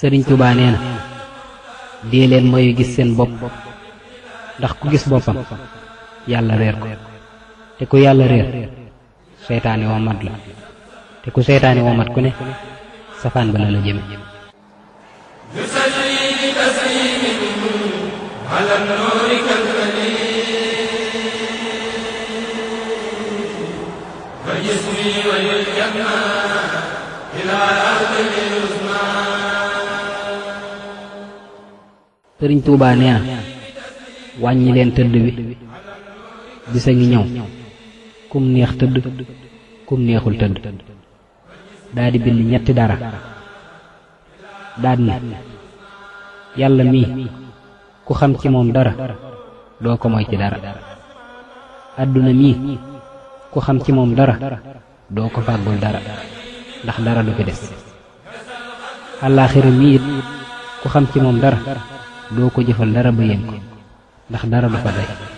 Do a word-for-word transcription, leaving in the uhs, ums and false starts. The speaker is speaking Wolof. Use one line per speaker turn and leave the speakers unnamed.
Sëriñ Tuubaa nee na dee leen mooy gis seen bopp ndax ku gis boppam yàlla réer ko te ku yàlla réer seytaane womat la te ku seytaane womat ku ne safaan ba la la jëme Sëriñ Tuubaa nee na wàññi leen tëdd bi bisa ngi ñëw kum neex tëdd kum neexul tëdd daa di bind ñetti dara daad na yàlla mii ku xam ci moom dara doo ko moy ci dara àdduna mii ku xam ci moom dara doo ko fàggul dara ndax dara du fi des àllaaxira mii it ku xam ci moom dara doo ko jëfal dara ba yéen ko ndax dara du fa day